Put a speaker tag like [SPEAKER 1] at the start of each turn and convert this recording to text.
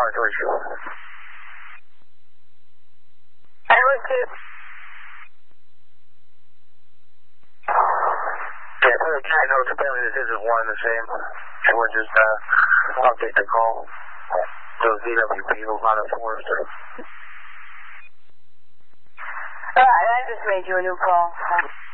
[SPEAKER 1] power towards you.
[SPEAKER 2] I would too.
[SPEAKER 1] Yeah, so the guy knows apparently this isn't one and the same. And we'll just update the call. Those DWP will not enforce it.
[SPEAKER 2] Alright, I just made you a new call.